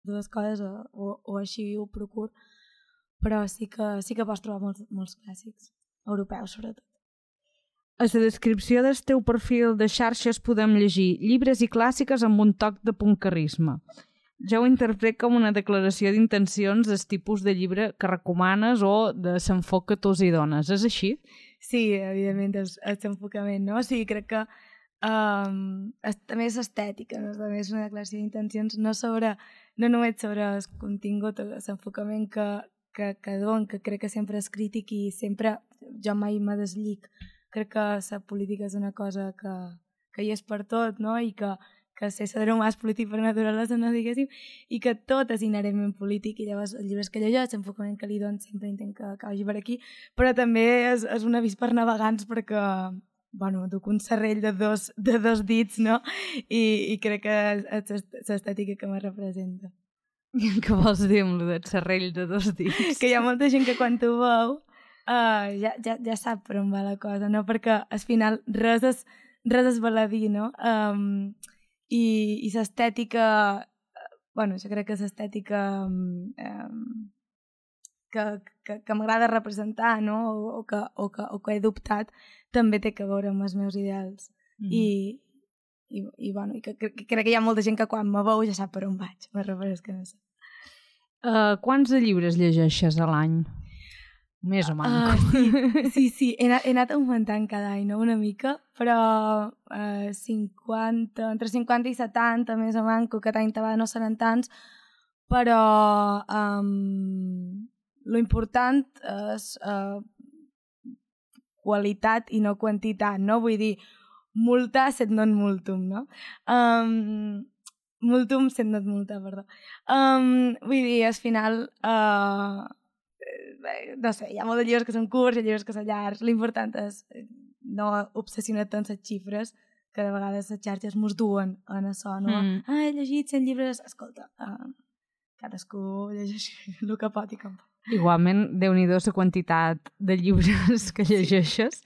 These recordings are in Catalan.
dues coses o així ho procuro, però sí que pots trobar molts clàssics, europeus sobretot. A la descripció del teu perfil de xarxes podem llegir llibres i clàssiques amb un toc de puncarrisme. Jo ho interpret com una declaració d'intencions del tipus de llibre que recomanes o de l'enfoc que tu hi dones. És així? Sí, evidentment, és l'enfocament, no? O sigui, crec que també és estètica, no? També és una declaració d'intencions no només sobre el contingut, l'enfocament que don, que crec que sempre és crític i sempre jo mai me desllic. Crec que la política és una cosa que hi és per tot, no? I que ser Cedró Mas polític per naturalesa, no diguéssim, i que tot és inherentment polític, i llavors els llibres que llegeix, l'enfocament que li dono sempre intent que vagi per aquí, però també és un avís per navegants perquè, bueno, duc un serrell de dos dits, no? I crec que és l'estètica que me representa. Què vols dir amb el serrell de dos dits? Que hi ha molta gent que quan t'ho veu ja sap per on va la cosa, no? Perquè al final res és baladí, no? I l'estètica, bueno, jo crec que l'estètica que m'agrada representar, no? O que he dubtat, també té que veure amb els meus ideals. I bueno, crec que hi ha molta gent que quan me veu ja sap per on vaig, me refereix que no sé. Quants de llibres llegeixes a l'any? Més o menys. Sí, he anat augmentant cada any, no? Una mica, però entre 50 i 70 més o menys, que aquest any no seran tants, però l'important és qualitat i no quantitat, no? Vull dir, multa sed non multum, no? Multum sed non multa, perdó. Vull dir, al final... no sé, hi ha molts llibres que són curts, hi ha llibres que són llargs. L'important és no obsessionar tant les xifres, que de vegades les xarxes mos duen en això, no? He llegit 100 llibres, escolta, cadascú llegeix el que pot i com pot. Igualment, Déu-n'hi-do la quantitat de llibres que llegeixes.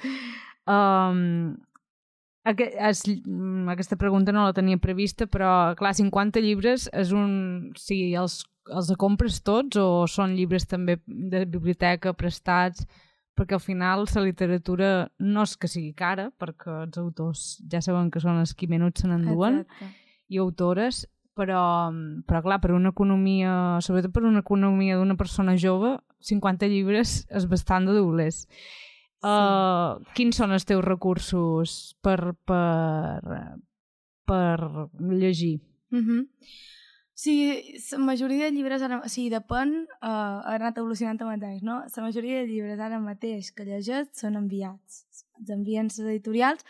Aquesta pregunta no la tenia prevista, però clar, 50 llibres és un... Sí, els compres tots o són llibres també de biblioteca prestats? Perquè al final la literatura no és que sigui cara, perquè els autors ja saben que són els qui menys se n'enduen. Exacte. I autores, però clar, per una economia, sobretot per una economia d'una persona jove, 50 llibres és bastant de doblers. Sí. Quins són els teus recursos per llegir? Sí, la majoria de llibres ara... Sí, depèn, ha anat evolucionant amb els anys, no? La majoria de llibres ara mateix que llegeix són enviats. Els envien les editorials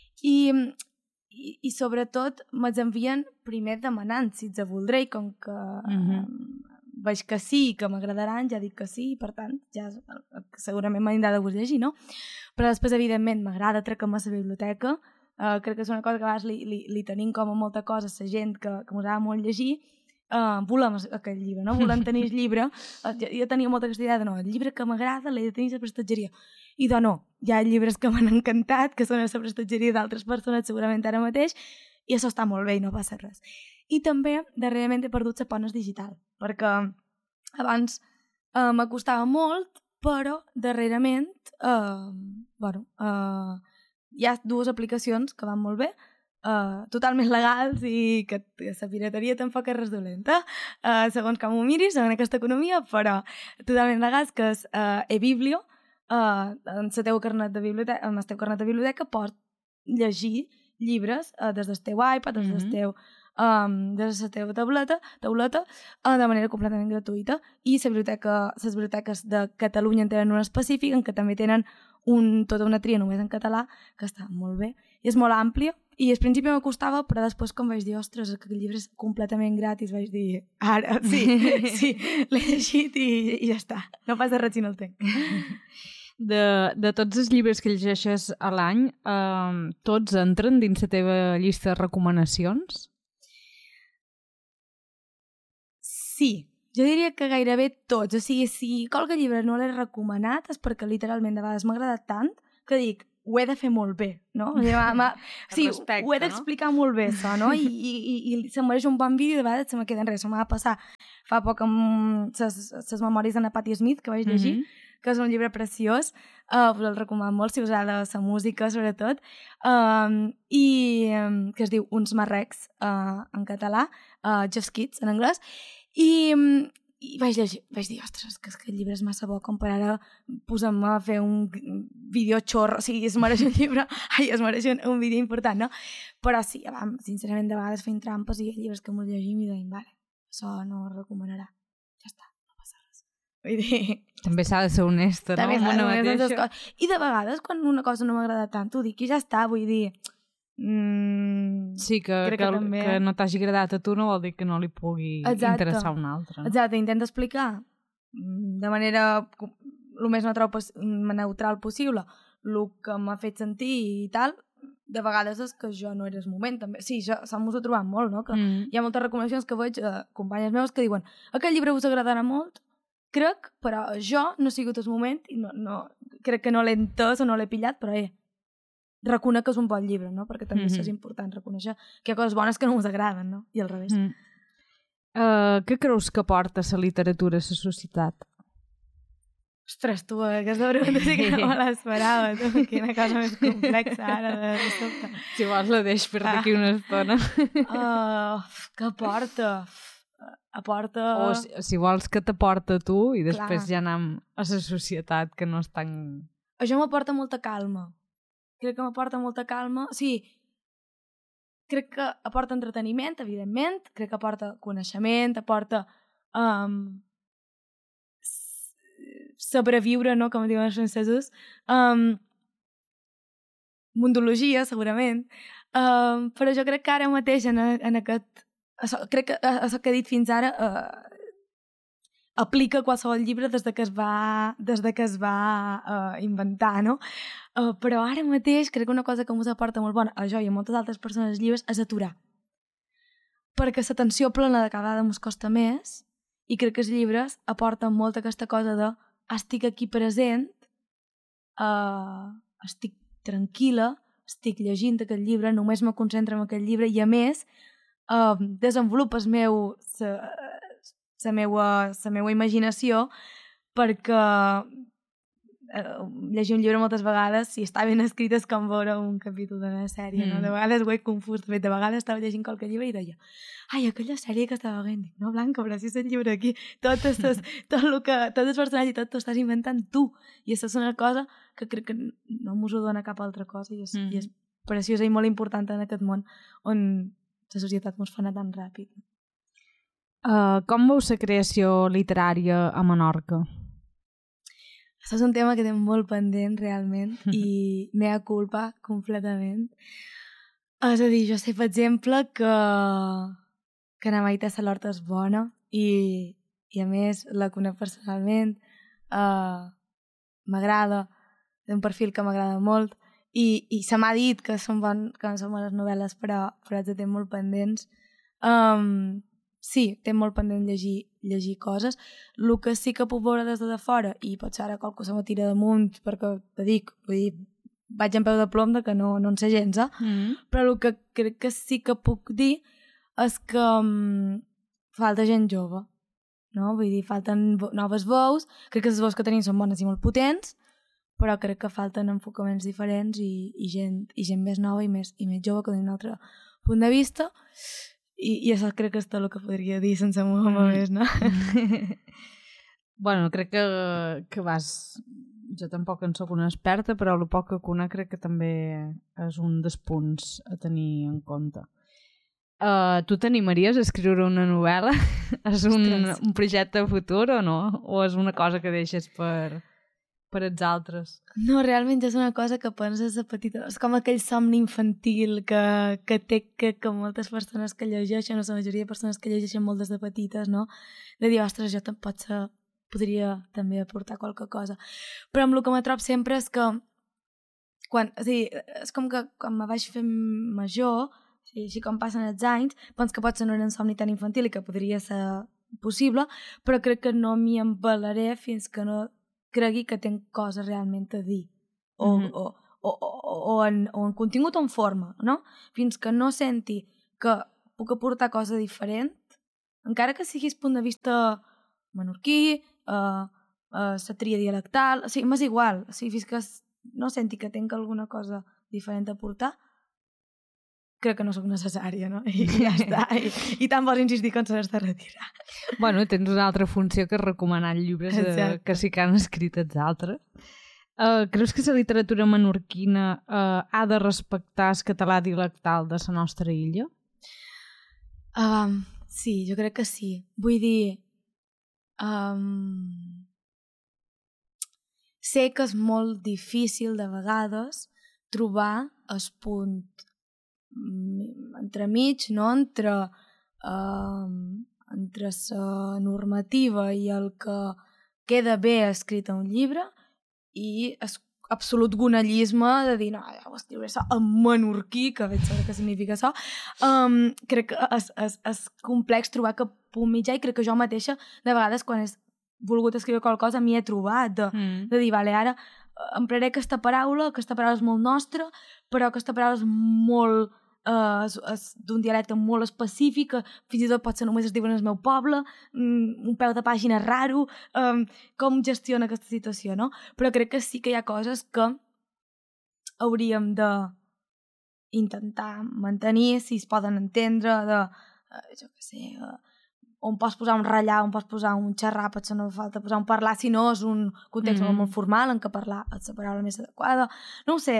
i sobretot me'ls envien primer demanant si els voldré, i com que veig que sí, que m'agradaran, ja dic que sí, i per tant ja segurament m'haurà de gust llegir, no? Però després, evidentment, m'agrada treure-me a la biblioteca. Crec que és una cosa que a vegades li tenim com a molta cosa a la gent que ens agrada molt llegir. Volem aquell llibre, no? Volem tenir el llibre. Jo tenia molta aquesta idea de no, el llibre que m'agrada l'he de tenir a la prestatgeria. I de no, hi ha llibres que m'han encantat, que són a la prestatgeria d'altres persones segurament ara mateix, i això està molt bé i no passa res. I també, darrerament, he perdut la pones digital, perquè abans m'acostava molt, però darrerament hi ha dues aplicacions que van molt bé, totalment legals i que la pirateria tampoc és res dolenta, segons com ho miris en aquesta economia, però totalment legals, que és eBiblio. En el teu carnet de biblioteca pots llegir llibres des del teu iPad, des del teu des de la teva tauleta de manera completament gratuïta, i les biblioteques de Catalunya en tenen una específica en què també tenen tota una tria només en català, que està molt bé i és molt àmplia, i al principi m'acostava, però després quan vaig dir, ostres, aquest llibre és completament gratis, vaig dir, ara, sí, l'he llegit i ja està, no passa res si no el tenc. De tots els llibres que llegeixes a l'any, tots entren dins la teva llista de recomanacions? Sí, jo diria que gairebé tots. O sigui, si qualque llibre no l'he recomanat és perquè literalment de vegades m'ha agradat tant que dic, ho he de fer molt bé, no? Sí, respecte, ho he d'explicar molt bé, això, no? I se mereix un bon vídeo i de vegades se me queda enrere. Se m'ha de passar fa poc amb les memòries d'Anna Patti Smith, que vaig llegir, que és un llibre preciós, us el recomano molt si us agrada la música, sobretot, i que es diu Uns marrecs en català, Just Kids en anglès, i vaig llegir, vaig dir, ostres, que aquest llibre és massa bo com per ara posar-me a fer un vídeo xorro, o sigui, es mereix un llibre, es mereix un vídeo important, no? Però sí, sincerament, de vegades fent trampes i hi ha llibres que m'ho llegim i deim, vale, això no ho recomanarà, ja està, no passa res. Vull dir... També s'ha de ser honesta, no? També s'ha de ser honesta. I de vegades, quan una cosa no m'agrada tant, ho dic i ja està, vull dir... Sí, que no t'hagi agradat a tu no vol dir que no li pugui interessar a un altre. No? Exacte, intenta explicar de manera el més neutral possible el que m'ha fet sentir i tal. De vegades és que jo no era el moment també. Sí, això m'ho he trobat molt, no? Que hi ha moltes recomanacions que veig companyes meves que diuen aquest llibre us agradarà molt, crec, però jo no he sigut el moment i crec que no l'he entès o no l'he pillat, però reconec que és un bon llibre, no? Perquè també és important reconèixer que hi ha coses bones que no us agraden, no? I al revés. Què creus que porta la literatura a la societat? Ostres, tu, aquesta pregunta sí que no me l'esperava, tu. Quina cosa més complexa ara de sobte. Si vols la deix per d'aquí una estona. Què porta? Aporta... O si vols que t'aporta tu i després ja anem a la societat que no és tan... Això m'aporta molta calma. Crec que m'aporta molta calma. Sí, crec que aporta entreteniment, evidentment. Crec que aporta coneixement, aporta sobreviure, no? Com diuen els francesos. Mundologia, segurament. Però jo crec que ara mateix en aquest... Crec que això que he dit fins ara aplica qualsevol llibre des de que es va inventar, no? Però ara mateix crec que una cosa que ens aporta molt bona a jo i a moltes altres persones als llibres és aturar. Perquè l'atenció plena de cada vegada ens costa més i crec que els llibres aporten molt aquesta cosa de estic aquí present, estic tranquil·la, estic llegint aquest llibre, només me concentro en aquest llibre i a més desenvolupa la meua imaginació perquè llegir un llibre moltes vegades, si està ben escrit és com veure un capítol de la sèrie, no? De vegades ho he confús, de vegades estava llegint qualque llibre i deia aquella sèrie que estava veient, no, Blanca, però si és el llibre aquí, tots els personatges i tot t'ho estàs inventant tu, i això és una cosa que crec que no m'ho dona cap altra cosa i és preciosa i molt important en aquest món on la societat ens fa anar tan ràpid. Com veus la creació literària a Menorca? Això és un tema que tenim molt pendent realment i mea culpa completament. És a dir, jo sé, per exemple, que na Maite Salorta és bona i a més la conec personalment, m'agrada, té un perfil que m'agrada molt i se m'ha dit que són bones novel·les, però haig de tenir molt pendents. Sí, té molt pendent llegir coses. El que sí que puc veure des de fora, i potser ara qualque cosa me tira damunt perquè te dic, vull dir, vaig en peu de plom de que no en sé gens, però el que crec que sí que puc dir és que falta gent jove, no? Vull dir, falten noves veus, crec que les veus que tenim són bones i molt potents, però crec que falten enfocaments diferents i gent més nova i més jove que d'un altre punt de vista. I això crec que és tot el que podria dir sense moure més, no? Bueno, crec que vas... Jo tampoc en soc una experta, però el poc que conec crec que també és un dels punts a tenir en compte. Tu t'animaries a escriure una novel·la? És un projecte futur o no? O és una cosa que deixes per els altres? No, realment és una cosa que penses de petita. És com aquell somni infantil que té que moltes persones que llegeixen, o la majoria de persones que llegeixen molt des de petites, no? De dir, ostres, jo podria també aportar qualque cosa. Però amb el que me trobo sempre és que és com que quan me vaig fer major, així com passen els anys, penso que potser no era un somni tan infantil i que podria ser possible, però crec que no m'hi embalaré fins que no cregui que tinc coses realment a dir o en contingut o en forma, no? Fins que no senti que puc aportar cosa diferent, encara que siguis punt de vista menorquí, satria dialectal, o sigui, m'és igual, o sigui, fins que no senti que tinc alguna cosa diferent a aportar, crec que no sóc necessària, no? I ja està. I tant vols insistir com s'has de retirar. Bueno, tens una altra funció que és recomanar llibres que sí que han escrit els altres. Creus que la literatura menorquina ha de respectar el català dialectal de la nostra illa? Sí, jo crec que sí. Vull dir... sé que és molt difícil de vegades trobar el punt entremig, no? Entre la normativa i el que queda bé escrit a un llibre i el absolut gonellisme de dir, no, ja ho escriuré això en menorquí, que veig saber què significa això. Crec que és complex trobar cap punt mitjà i crec que jo mateixa, de vegades, quan he volgut escriure qualque cosa, m'hi he trobat de dir, vale, ara empraré aquesta paraula és molt nostra, però aquesta paraula és molt d'un dialecte molt específic, fins i tot pot ser només es diuen al meu poble, un peu de pàgina raro, com gestiona aquesta situació, no? Però crec que sí que hi ha coses que hauríem de intentar mantenir, si es poden entendre, jo què sé, on pots posar un ratllar, on pots posar un xerrar, potser no fa falta posar un parlar, si no és un context molt formal en què parlar és la paraula més adequada. No ho sé,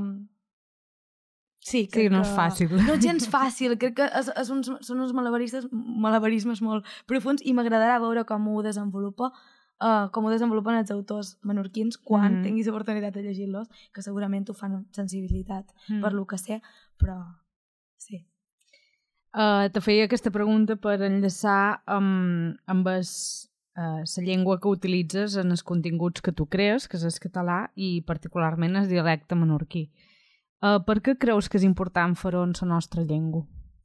sí, no és fàcil. No és gens fàcil, crec que són uns malabarismes molt profuns i m'agradarà veure com ho desenvolupen els autors menorquins quan tinguis oportunitat de llegir-los, que segurament ho fan amb sensibilitat per lo que sé, però sí. Te feia aquesta pregunta per enllaçar amb la llengua que utilitzes en els continguts que tu crees, que és el català i particularment el dialecte menorquí. Per què creus que és important fer-ho en la nostra llengua?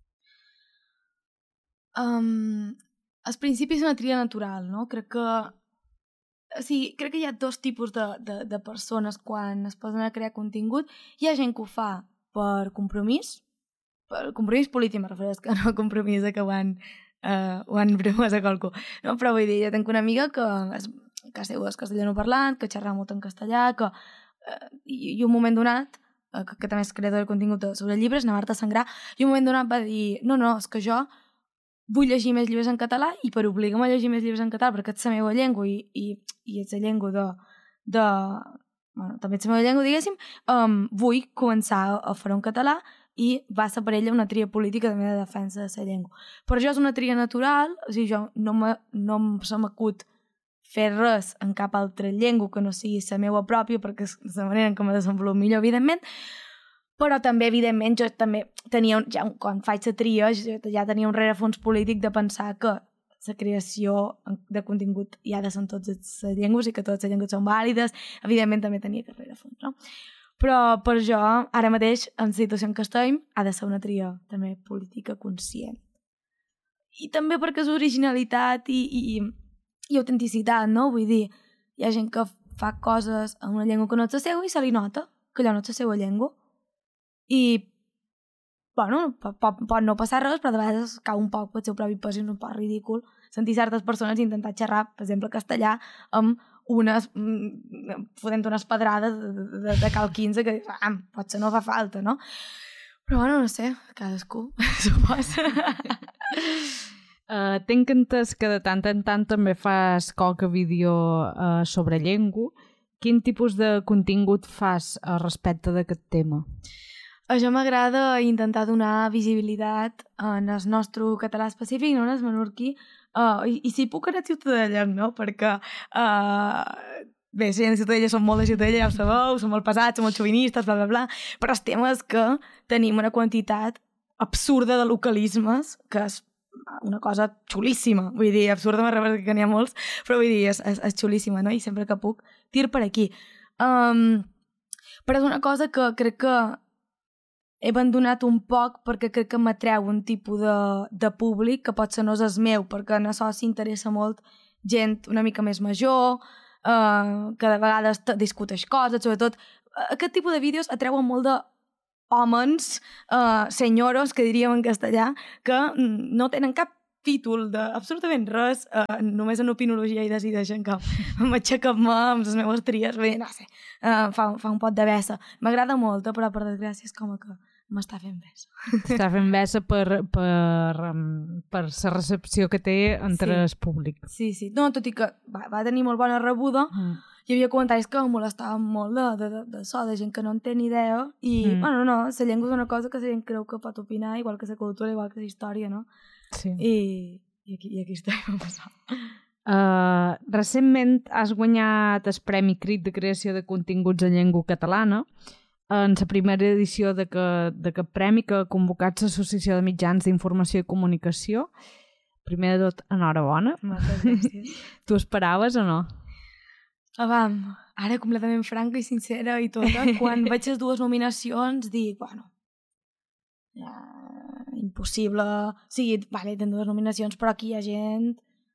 Al principi és una tria natural, no? Crec que hi ha dos tipus de persones quan es posen a crear contingut. Hi ha gent que ho fa per compromís polític, me refereix, que no compromís que ho han promès a qualcú. No? Però vull dir, jo tinc una amiga que seu és castellano parlant, que xerra molt en castellà, i un moment donat, que també és creador de contingut sobre llibres, na Marta Sangrà, i un moment donat va dir, no, és que jo vull llegir més llibres en català i per obligar-me a llegir més llibres en català perquè és la meva llengua i és la llengua també és la meva llengua, diguéssim, vull començar a fer en català i va ser per ella una tria política també de defensa de la llengua. Per jo és una tria natural, o sigui, jo no se m'acut fer res en cap altra llengua que no sigui la meva pròpia, perquè és la manera en què me desenvolupo millor, evidentment, però també, evidentment, jo també tenia, quan faig la tria, ja tenia un rerefons polític de pensar que la creació de contingut ja ha de ser en totes les llengües i que totes les llengües són vàlides, evidentment també tenia aquest rerefons, no? Però per jo, ara mateix, en la situació en què estem, ha de ser una tria també política conscient. I també perquè és originalitat i autenticitat, no? Vull dir, hi ha gent que fa coses en una llengua que no és la seva i se li nota que allò no és la seva llengua. I, bueno, pot no passar res, però de vegades cau un poc pel seu propi pes i és un poc ridícul sentir certes persones intentar xerrar, per exemple, castellà, amb fotent unes pedrades de cal 15 que potser no fa falta, no? Però, bueno, no sé, cadascú, suposa. Tinc entès que de tant en tant també fas qualque vídeo sobre llengua. Quin tipus de contingut fas respecte d'aquest tema? A jo m'agrada intentar donar visibilitat en el nostre català específic, no en el menorquí, i si puc en el ciutadella, no? Perquè bé, si en la ciutadella som molt de ciutadella, ja ho sabeu, som molt pesats, som molt xovinistes, bla, bla, bla, però el tema és que tenim una quantitat absurda de localismes, que és una cosa xulíssima, vull dir, absurda me refereix que n'hi ha molts, però vull dir, és xulíssima, no? I sempre que puc, tir per aquí. Però és una cosa que crec que he abandonat un poc perquè crec que m'atreu un tipus de públic que potser no és el meu, perquè en això s'interessa molt gent una mica més major, que de vegades discuteix coses, sobretot aquest tipus de vídeos atreuen molt de homes, senyoros, que diríem en castellà, que no tenen cap títol d'absolutament res, només en opinologia i decideixen que m'aixeca-me amb les meves tries, bé, no sé, fa un pot de bessa. M'agrada molt, però per desgràcia és com que m'està fent bessa. Està fent bessa per la recepció que té entre el públic. Sí. No, tot i que va tenir molt bona rebuda, hi havia comentaris que em molestaven molt de so, de gent que no en té ni idea, i, bueno, no, la llengua és una cosa que la gent creu que pot opinar, igual que la cultura, igual que la història, no? Sí. I aquí estem a passar. Recentment has guanyat el Premi Crit de creació de continguts en llengua catalana en la primera edició d'aquest premi que ha convocat l'Associació de Mitjans d'Informació i Comunicació. Primer de tot, enhorabona. Moltes gràcies. Tu esperaves o no? Ara completament franca i sincera i tota, quan veig les dues nominacions dic, bueno, impossible. O sigui, vale, tenen dues nominacions, però aquí hi ha gent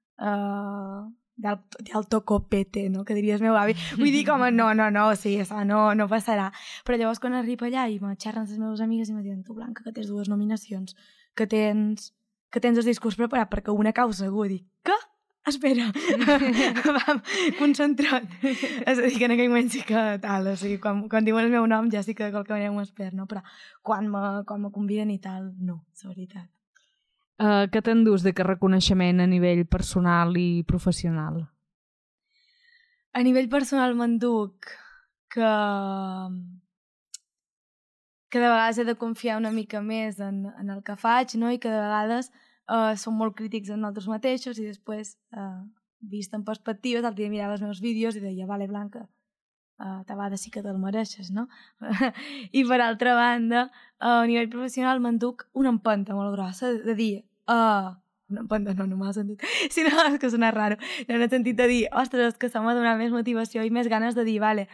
d'alto copete, no? Que diries meu avi. Vull dir, com, no, o sigui, això no passarà. Però llavors quan arribo allà i me xerren les meves amigues i me diuen, tu, Blanca, que tens dues nominacions, que tens el discurs preparat perquè una cau segur. Dic, què? Espera, concentra't. És a dir, que en aquell moment sí que tal, o sigui, quan diuen el meu nom ja sí que de qualque manera m'ho espero, no? Però quan me conviden i tal, no, és veritat. Què t'endús d'aquest reconeixement a nivell personal i professional? A nivell personal m'enduc que de vegades he de confiar una mica més en el que faig, no? I que de vegades som molt crítics en nosaltres mateixos i després, vist en perspectiva, l'altre dia mirava els meus vídeos i deia, vale, Blanca, a vegades sí que te'l mereixes, no? I per altra banda, a nivell professional m'enduc una empenta molt grossa de dir, una empenta no m'ha sentit, sinó que sona raro, no en el sentit de dir, ostres, que se m'ha donat més motivació i més ganes de dir, vale,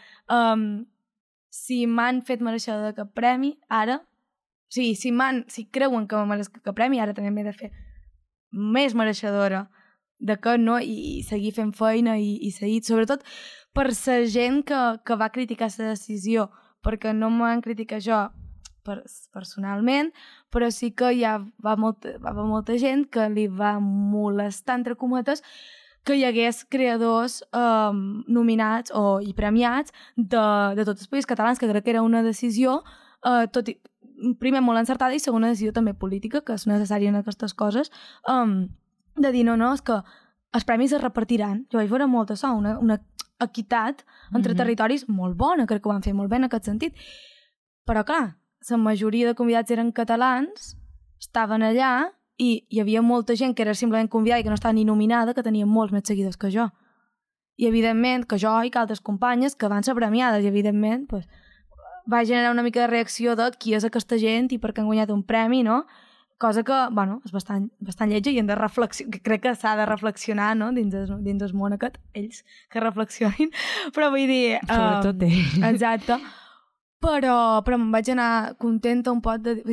si m'han fet mereixedor d'aquest premi, ara, o sigui, si creuen que me mereixo aquest premi, ara també m'he de fer més mereixedora d'aquest, no? I seguir fent feina i seguir, sobretot per la gent que va criticar la decisió, perquè no m'han criticat jo personalment, però sí que va molta gent que li va molestar, entre cometes, que hi hagués creadors nominats i premiats de tots els països catalans, que crec que era una decisió, tot i primer molt encertada i segona decisió també política, que és necessària en aquestes coses, de dir no, és que els premis es repartiran. Jo vaig veure molt això, una equitat entre territoris molt bona, crec que ho van fer molt bé en aquest sentit. Però clar, la majoria de convidats eren catalans, estaven allà i hi havia molta gent que era simplement convidada i que no estava ni nominada, que tenia molts més seguidors que jo. I evidentment que jo i que altres companyes que van ser premiades i evidentment va generar una mica de reacció de qui és aquesta gent i per què han guanyat un premi, no? Cosa que, bueno, és bastant lletja i hem de reflexionar, crec que s'ha de reflexionar, no? Dins el món aquest, ells que reflexionin, però vull dir... Sobretot ells. Exacte. Però em vaig anar contenta un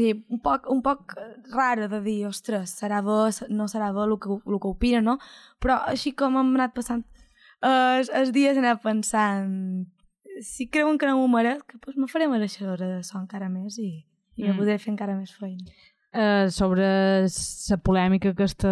poc rara de dir, ostres, serà bo, no serà bo el que opina, no? Però així com hem anat passant els dies he anat pensant... Si creuen que no m'ho merec, doncs me faré mereixedora d'això encara més i me podré fer encara més feina. Sobre la polèmica aquesta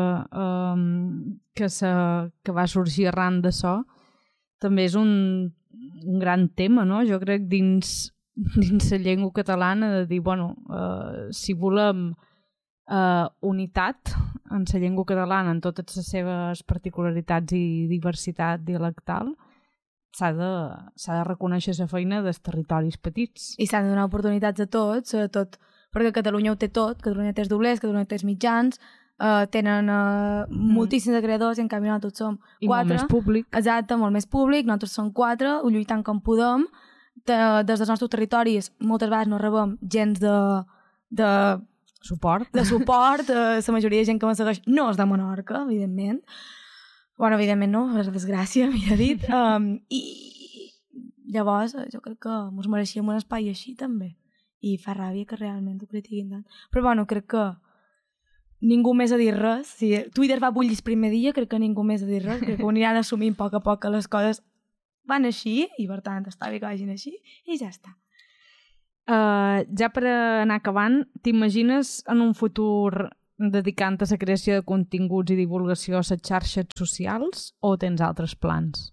que va sorgir arran d'això, també és un gran tema, no? Jo crec dins la llengua catalana de dir, bueno, si volem unitat en la llengua catalana, en totes les seves particularitats i diversitat dialectal, s'ha de reconèixer la feina dels territoris petits. I s'han de donar oportunitats a tots, sobretot perquè Catalunya ho té tot, Catalunya té els doblers, Catalunya té els mitjans, tenen moltíssims creadors i en canvi nosaltres som 4. I molt més públic. Exacte, molt més públic, nosaltres som 4, ho lluitant com podem, des dels nostres territoris moltes vegades no rebem gens de suport. La majoria de gent que me segueix no és de Menorca, evidentment. Bueno, evidentment no, per desgràcia, m'he dit. I llavors jo crec que ens mereixíem un espai així també. I fa ràbia que realment ho critiquin tant. Però bueno, crec que ningú més a dir res. Si Twitter va bullir el primer dia, crec que ningú més a dir res. Crec que ho aniran assumint a poc les coses van així, i per tant està bé que vagin així, i ja està. Ja per anar acabant, t'imagines en un futur dedicant a la creació de continguts i divulgació a les xarxes socials o tens altres plans?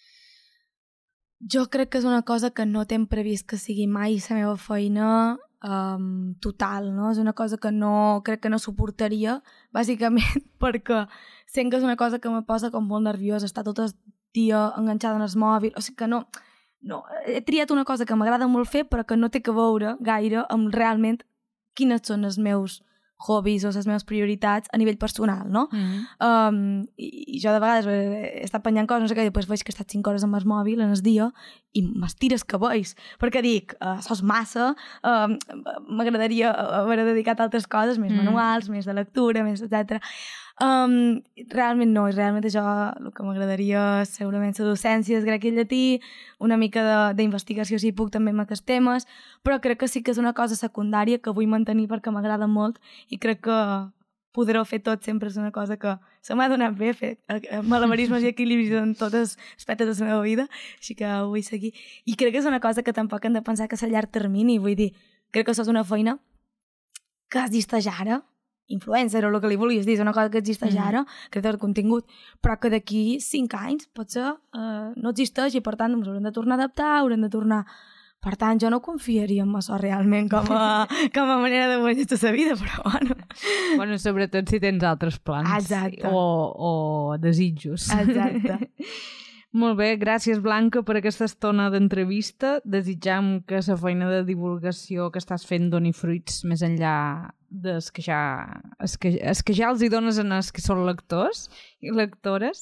Jo crec que és una cosa que no tinc previst que sigui mai la meva feina total, no? És una cosa que no crec que no suportaria, bàsicament perquè sent que és una cosa que me posa com molt nerviosa, estar tot el dia enganxada en el mòbil, o sigui que no, he triat una cosa que m'agrada molt fer però que no té que veure gaire amb realment quines són els meus hobbies o les meves prioritats a nivell personal, no? I jo de vegades he estat penjant coses, no sé què, i després veig que he estat 5 hores amb el mòbil en el dia i m'estires cabells, perquè dic, sos massa, m'agradaria haver dedicat a altres coses, més manuals, més de lectura, més etc. Realment no, i realment això el que m'agradaria és segurament la docència, el grec i el llatí, una mica d'investigació si puc també amb aquests temes, però crec que sí que és una cosa secundària que vull mantenir perquè m'agrada molt i crec que poder-ho fer tot sempre és una cosa que se m'ha donat bé fer malabarismes i equilibris en totes les aspectes de la meva vida, així que ho vull seguir. I crec que és una cosa que tampoc hem de pensar que és a llarg termini, vull dir, crec que això és una feina que existeix ara, influencer o el que li vulguis dir, és una cosa que existeix ara, creador de contingut, però que d'aquí 5 anys potser no existeix i per tant ens haurem de tornar a adaptar, haurem de tornar... Per tant, jo no confiaria en això realment com a manera de guanyar tota la vida, però bueno. Bueno, sobretot si tens altres plans. Exacte. O desitjos. Exacte. Molt bé, gràcies Blanca per aquesta estona d'entrevista. Desitjam que la feina de divulgació que estàs fent doni fruits més enllà dels que ja els hi dones en els que són lectors i lectores,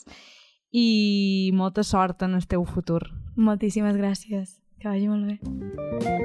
i molta sort en el teu futur. Moltíssimes gràcies. Que vagi molt bé.